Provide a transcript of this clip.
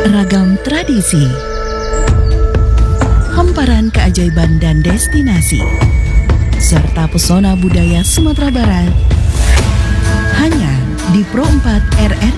Ragam tradisi, hamparan keajaiban dan destinasi, serta pesona budaya Sumatera Barat, hanya di Pro 4 RRI